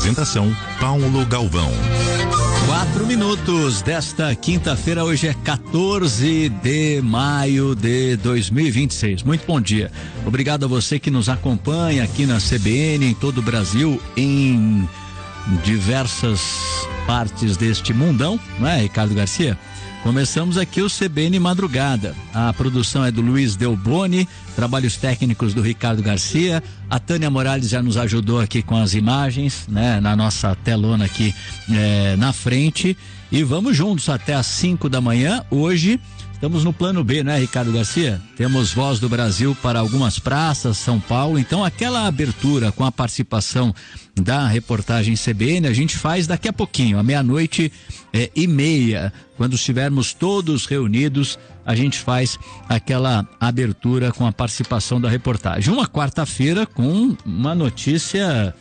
Apresentação: Paulo Galvão. 4 minutos desta quinta-feira, hoje é 14 de maio de 2026. Muito bom dia. Obrigado a você que nos acompanha aqui na CBN, em todo o Brasil, em diversas partes deste mundão, não é, Ricardo Garcia? Começamos aqui o CBN Madrugada. A produção é do Luiz Delboni, trabalhos técnicos do Ricardo Garcia. A Tânia Morales já nos ajudou aqui com as imagens, né, na nossa telona aqui na frente. E vamos juntos até às 5 da manhã. Hoje estamos no plano B, né, Ricardo Garcia? Temos Voz do Brasil para algumas praças, São Paulo. Então, aquela abertura com a participação da reportagem CBN, a gente faz daqui a pouquinho, à 00:30. Quando estivermos todos reunidos, a gente faz aquela abertura com a participação da reportagem. Uma quarta-feira com uma notícia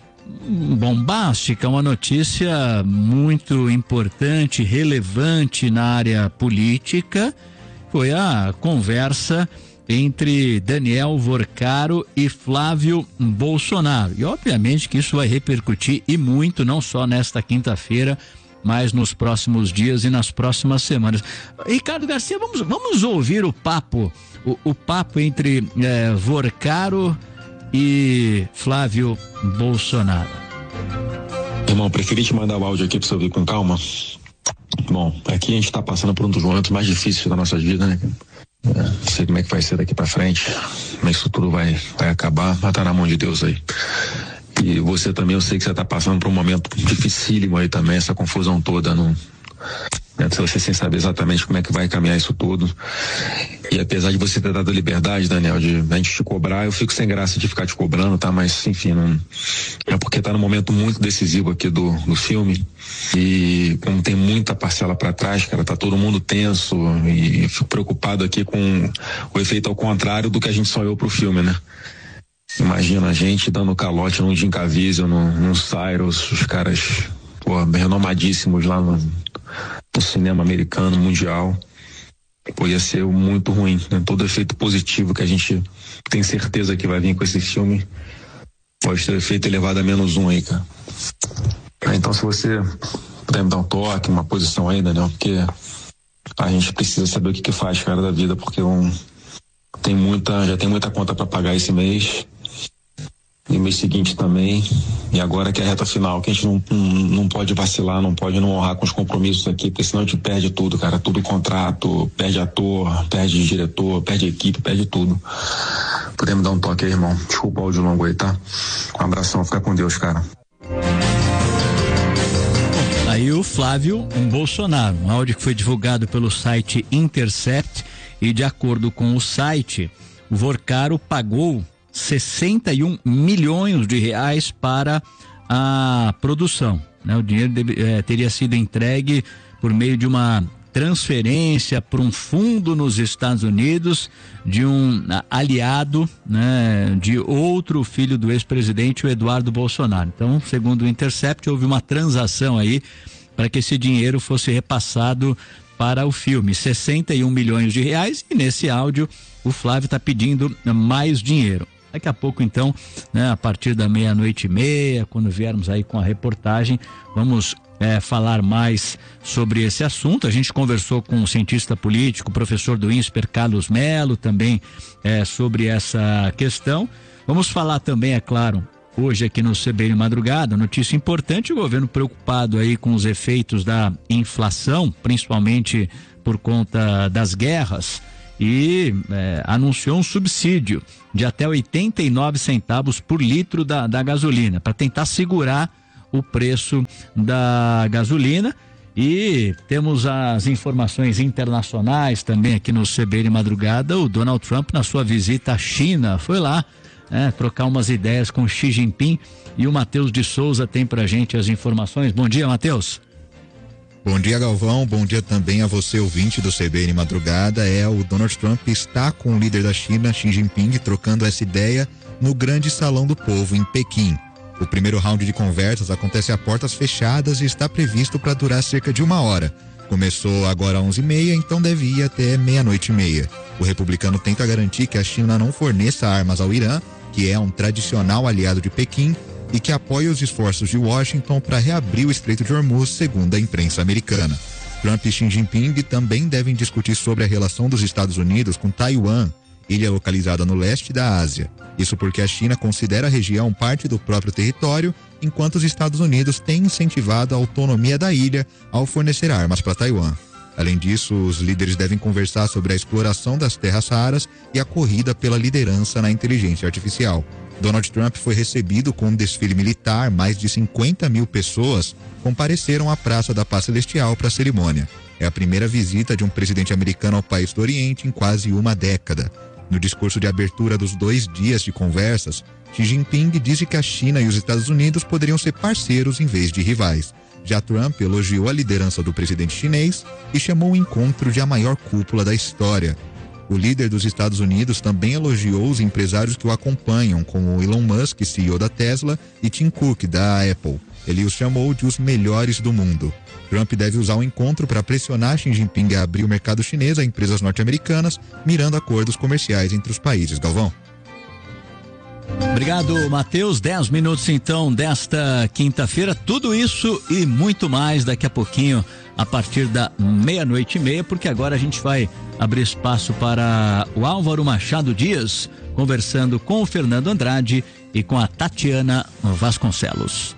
bombástica, uma notícia muito importante, relevante na área política. Foi a conversa entre Daniel Vorcaro e Flávio Bolsonaro. E obviamente que isso vai repercutir e muito, não só nesta quinta-feira, mas nos próximos dias e nas próximas semanas. Ricardo Garcia, vamos ouvir o papo entre Vorcaro e Flávio Bolsonaro. Irmão, preferi te mandar o áudio aqui pra você ouvir com calma. Bom, aqui a gente tá passando por um dos momentos mais difíceis da nossa vida, né? Não sei como é que vai ser daqui pra frente, como é que isso tudo vai acabar, mas tá na mão de Deus aí. E você também, eu sei que você tá passando por um momento dificílimo aí também, essa confusão toda, você sem saber exatamente como é que vai caminhar isso tudo. E apesar de você ter dado liberdade, Daniel, de a gente te cobrar, eu fico sem graça de ficar te cobrando, tá? Mas, enfim, não é porque tá num momento muito decisivo aqui do filme. E como tem muita parcela pra trás, cara, tá todo mundo tenso e eu fico preocupado aqui com o efeito ao contrário do que a gente sonhou pro filme, né? Imagina a gente dando calote num Jim Caviezel, num Cyrus, os caras, renomadíssimos lá no cinema americano, mundial. Ia ser muito ruim, né? Todo efeito positivo que a gente tem certeza que vai vir com esse filme pode ter efeito elevado a -1 aí, cara. Então, se você puder me dar um toque, uma posição aí, Daniel, porque a gente precisa saber o que faz, cara, da vida, porque já tem muita conta para pagar esse mês. E mês seguinte também, e agora que é a reta final, que a gente não pode vacilar, não pode não honrar com os compromissos aqui, porque senão a gente perde tudo, cara, tudo contrato, perde ator, perde diretor, perde equipe, perde tudo. Podemos dar um toque aí, irmão? Desculpa o áudio longo aí, tá? Um abração, fica com Deus, cara. Aí o Flávio Bolsonaro, um áudio que foi divulgado pelo site Intercept, e de acordo com o site, o Vorcaro pagou 61 milhões de reais para a produção, né? O dinheiro teria sido entregue por meio de uma transferência para um fundo nos Estados Unidos de um aliado, né, de outro filho do ex-presidente, o Eduardo Bolsonaro. Então, segundo o Intercept, houve uma transação aí para que esse dinheiro fosse repassado para o filme, 61 milhões de reais, e nesse áudio o Flávio está pedindo mais dinheiro. Daqui a pouco, então, né, a partir da 00:30, quando viermos aí com a reportagem, vamos falar mais sobre esse assunto. A gente conversou com um cientista político, professor do INSPER, Carlos Melo, também sobre essa questão. Vamos falar também, é claro, hoje aqui no CBN Madrugada, notícia importante: o governo preocupado aí com os efeitos da inflação, principalmente por conta das guerras, e anunciou um subsídio de até 89 centavos por litro da gasolina, para tentar segurar o preço da gasolina. E temos as informações internacionais também aqui no CBN Madrugada. O Donald Trump, na sua visita à China, foi lá trocar umas ideias com Xi Jinping, e o Matheus de Souza tem pra gente as informações. Bom dia, Matheus. Bom dia, Galvão. Bom dia também a você, ouvinte do CBN Madrugada. O Donald Trump está com o líder da China, Xi Jinping, trocando essa ideia no Grande Salão do Povo, em Pequim. O primeiro round de conversas acontece a portas fechadas e está previsto para durar cerca de 1 hora. Começou agora às 11h30, então deve ir até 00:30. O republicano tenta garantir que a China não forneça armas ao Irã, que é um tradicional aliado de Pequim, e que apoia os esforços de Washington para reabrir o Estreito de Hormuz, segundo a imprensa americana. Trump e Xi Jinping também devem discutir sobre a relação dos Estados Unidos com Taiwan, ilha localizada no leste da Ásia. Isso porque a China considera a região parte do próprio território, enquanto os Estados Unidos têm incentivado a autonomia da ilha ao fornecer armas para Taiwan. Além disso, os líderes devem conversar sobre a exploração das terras raras e a corrida pela liderança na inteligência artificial. Donald Trump foi recebido com um desfile militar. Mais de 50 mil pessoas compareceram à Praça da Paz Celestial para a cerimônia. É a primeira visita de um presidente americano ao país do Oriente em quase uma década. No discurso de abertura dos 2 dias de conversas, Xi Jinping disse que a China e os Estados Unidos poderiam ser parceiros em vez de rivais. Já Trump elogiou a liderança do presidente chinês e chamou o encontro de a maior cúpula da história. O líder dos Estados Unidos também elogiou os empresários que o acompanham, como Elon Musk, CEO da Tesla, e Tim Cook, da Apple. Ele os chamou de os melhores do mundo. Trump deve usar o encontro para pressionar Xi Jinping a abrir o mercado chinês a empresas norte-americanas, mirando acordos comerciais entre os países. Galvão. Obrigado, Matheus. 10 minutos então desta quinta-feira. Tudo isso e muito mais daqui a pouquinho, a partir da 00:30, porque agora a gente vai abrir espaço para o Álvaro Machado Dias, conversando com o Fernando Andrade e com a Tatiana Vasconcelos.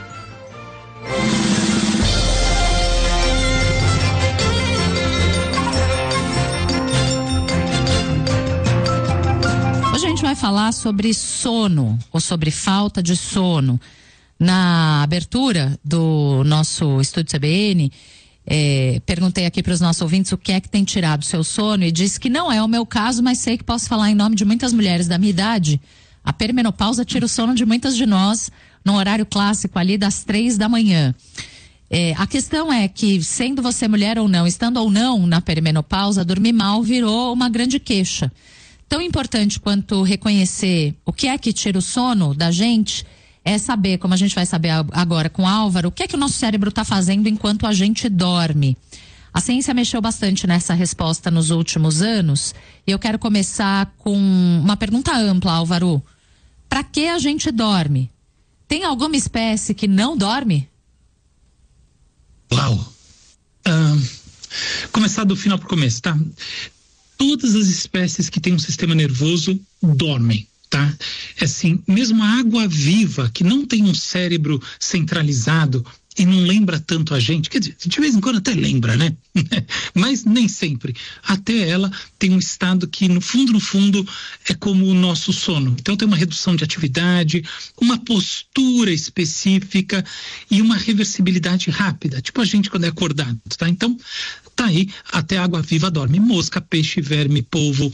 Hoje a gente vai falar sobre sono ou sobre falta de sono. Na abertura do nosso Estúdio CBN, perguntei aqui para os nossos ouvintes o que é que tem tirado o seu sono e disse que não é o meu caso, mas sei que posso falar em nome de muitas mulheres da minha idade. A perimenopausa tira o sono de muitas de nós no horário clássico ali das 3 da manhã. A questão é que, sendo você mulher ou não, estando ou não na perimenopausa, dormir mal virou uma grande queixa. Tão importante quanto reconhecer o que é que tira o sono da gente é saber, como a gente vai saber agora com o Álvaro, o que é que o nosso cérebro está fazendo enquanto a gente dorme. A ciência mexeu bastante nessa resposta nos últimos anos e eu quero começar com uma pergunta ampla, Álvaro. Para que a gente dorme? Tem alguma espécie que não dorme? Uau! Começar do final para o começo, tá? Todas as espécies que têm um sistema nervoso dormem, tá? Assim, mesmo a água-viva, que não tem um cérebro centralizado e não lembra tanto a gente, quer dizer, de vez em quando até lembra, né? Mas nem sempre. Até ela tem um estado que, no fundo, é como o nosso sono. Então tem uma redução de atividade, uma postura específica e uma reversibilidade rápida, tipo a gente quando é acordado, tá? Então, tá aí, até a água-viva dorme. Mosca, peixe, verme, polvo,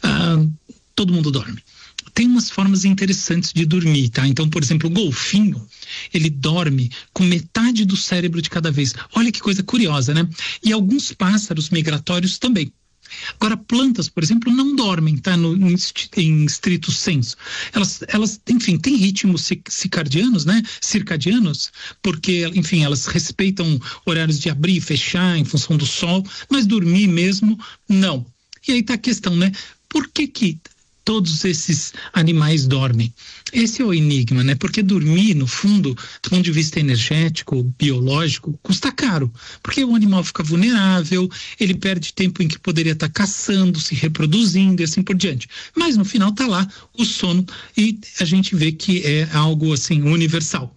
todo mundo dorme. Tem umas formas interessantes de dormir, tá? Então, por exemplo, o golfinho, ele dorme com metade do cérebro de cada vez. Olha que coisa curiosa, né? E alguns pássaros migratórios também. Agora, plantas, por exemplo, não dormem, tá? Em estrito senso. Elas, enfim, têm ritmos circadianos, né? Circadianos, porque, enfim, elas respeitam horários de abrir e fechar em função do sol, mas dormir mesmo, não. E aí tá a questão, né? Por que todos esses animais dormem? Esse é o enigma, né? Porque dormir, no fundo, do ponto de vista energético, biológico, custa caro. Porque o animal fica vulnerável, ele perde tempo em que poderia estar caçando, se reproduzindo e assim por diante. Mas no final tá lá o sono e a gente vê que é algo assim universal.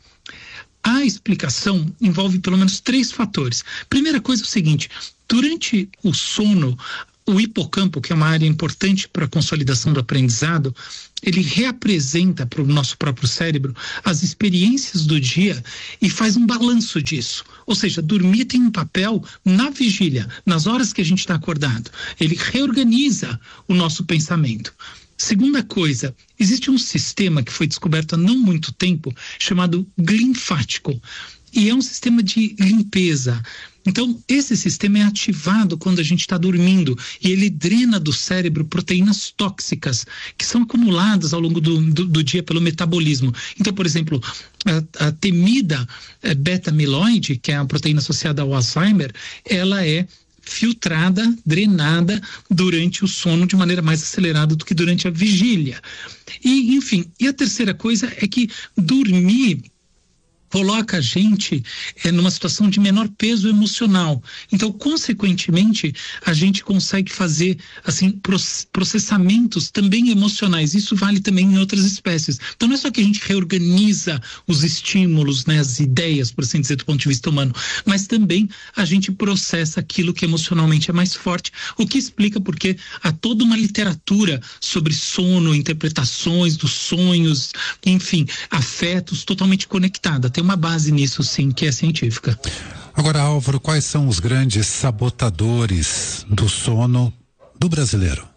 A explicação envolve pelo menos 3 fatores. Primeira coisa é o seguinte: durante o sono, o hipocampo, que é uma área importante para a consolidação do aprendizado, ele reapresenta para o nosso próprio cérebro as experiências do dia e faz um balanço disso. Ou seja, dormir tem um papel na vigília, nas horas que a gente está acordado. Ele reorganiza o nosso pensamento. Segunda coisa, existe um sistema que foi descoberto há não muito tempo, chamado linfático, e é um sistema de limpeza. Então, esse sistema é ativado quando a gente está dormindo e ele drena do cérebro proteínas tóxicas que são acumuladas ao longo do dia pelo metabolismo. Então, por exemplo, a temida beta-amiloide, que é a proteína associada ao Alzheimer, ela é filtrada, drenada durante o sono de maneira mais acelerada do que durante a vigília. E, enfim, e a terceira coisa é que dormir coloca a gente numa situação de menor peso emocional. Então, consequentemente, a gente consegue fazer, assim, processamentos também emocionais. Isso vale também em outras espécies. Então, não é só que a gente reorganiza os estímulos, né, as ideias, por assim dizer, do ponto de vista humano, mas também a gente processa aquilo que emocionalmente é mais forte, o que explica porque há toda uma literatura sobre sono, interpretações dos sonhos, enfim, afetos totalmente conectada. Tem uma base nisso, sim, que é científica. Agora, Álvaro, quais são os grandes sabotadores do sono do brasileiro?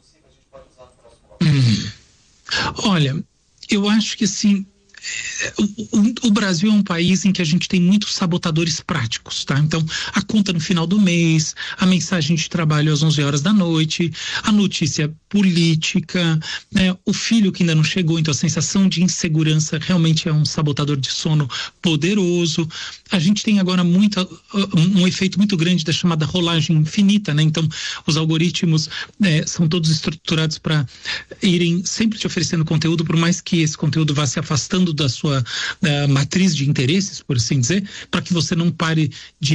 Olha, eu acho que assim, o Brasil é um país em que a gente tem muitos sabotadores práticos, tá? Então, a conta no final do mês, a mensagem de trabalho às 11 horas da noite, a notícia política, né? O filho que ainda não chegou, então a sensação de insegurança realmente é um sabotador de sono poderoso. A gente tem agora um efeito muito grande da chamada rolagem infinita, né? Então, os algoritmos são todos estruturados para irem sempre te oferecendo conteúdo, por mais que esse conteúdo vá se afastando da sua matriz de interesses, por assim dizer, para que você não pare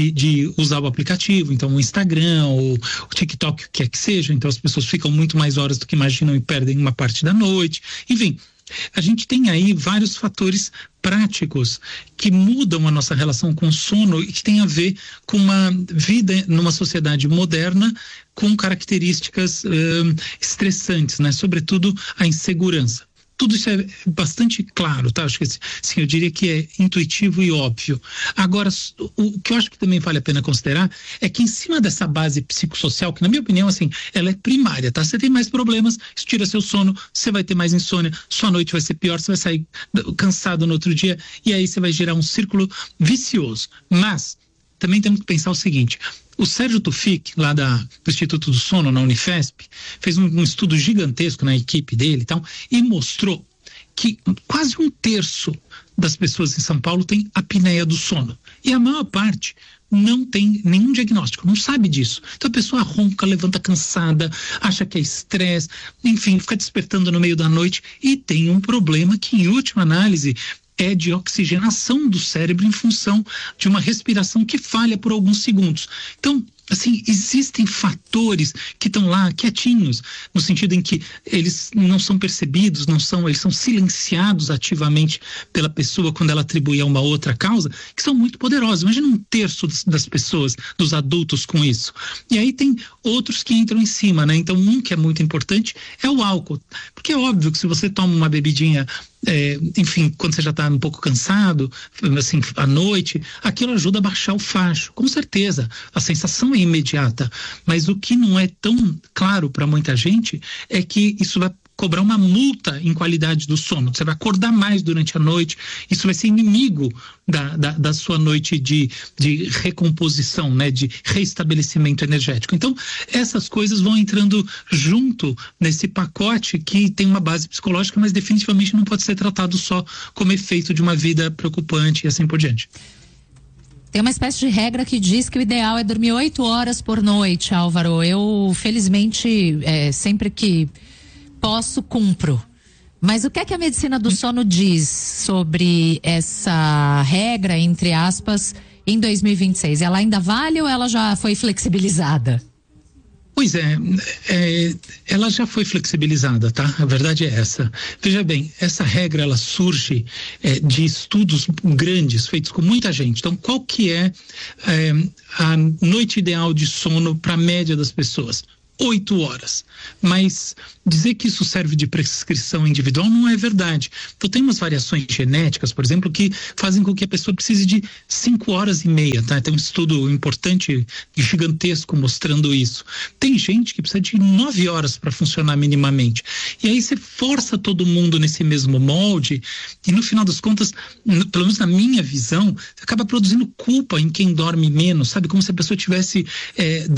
de usar o aplicativo. Então, o Instagram, ou o TikTok, o que é que seja. Então, as pessoas ficam muito mais horas do que imaginam e perdem uma parte da noite. Enfim, a gente tem aí vários fatores práticos que mudam a nossa relação com o sono e que tem a ver com uma vida numa sociedade moderna com características estressantes, né? Sobretudo a insegurança. Tudo isso é bastante claro, tá? Acho que, sim, eu diria que é intuitivo e óbvio. Agora, o que eu acho que também vale a pena considerar é que em cima dessa base psicossocial, que na minha opinião, assim, ela é primária, tá? Você tem mais problemas, isso tira seu sono, você vai ter mais insônia, sua noite vai ser pior, você vai sair cansado no outro dia, e aí você vai gerar um círculo vicioso. Mas também temos que pensar o seguinte: o Sérgio Tufik, lá do Instituto do Sono, na Unifesp, fez um estudo gigantesco na equipe dele e mostrou que quase 1/3 das pessoas em São Paulo tem apneia do sono. E a maior parte não tem nenhum diagnóstico, não sabe disso. Então a pessoa ronca, levanta cansada, acha que é estresse, enfim, fica despertando no meio da noite e tem um problema que, em última análise, é de oxigenação do cérebro em função de uma respiração que falha por alguns segundos. Então, assim, existem fatores que estão lá quietinhos, no sentido em que eles não são percebidos, eles são silenciados ativamente pela pessoa quando ela atribui a uma outra causa, que são muito poderosos. Imagina 1/3 das pessoas, dos adultos, com isso. E aí tem outros que entram em cima, né? Então, um que é muito importante é o álcool. Porque é óbvio que se você toma uma bebidinha, enfim, quando você já está um pouco cansado, assim, à noite, aquilo ajuda a baixar o facho, com certeza. A sensação é imediata, mas o que não é tão claro para muita gente é que isso vai cobrar uma multa em qualidade do sono. Você vai acordar mais durante a noite, isso vai ser inimigo da sua noite de recomposição, né, de reestabelecimento energético. Então, essas coisas vão entrando junto nesse pacote que tem uma base psicológica, mas definitivamente não pode ser tratado só como efeito de uma vida preocupante e assim por diante. Tem uma espécie de regra que diz que o ideal é dormir 8 horas por noite, Álvaro. Eu, felizmente, sempre que posso, cumpro. Mas o que é que a medicina do sono diz sobre essa regra, entre aspas, em 2026? Ela ainda vale ou ela já foi flexibilizada? Pois ela já foi flexibilizada, tá? A verdade é essa. Veja bem, essa regra, ela surge de estudos grandes, feitos com muita gente. Então, qual que é a noite ideal de sono para a média das pessoas? 8 horas. Mas dizer que isso serve de prescrição individual não é verdade. Então tem umas variações genéticas, por exemplo, que fazem com que a pessoa precise de 5 horas e meia, tá? Tem um estudo importante, gigantesco, mostrando isso. Tem gente que precisa de 9 horas para funcionar minimamente. E aí você força todo mundo nesse mesmo molde e, no final das contas, pelo menos na minha visão, acaba produzindo culpa em quem dorme menos, sabe? Como se a pessoa tivesse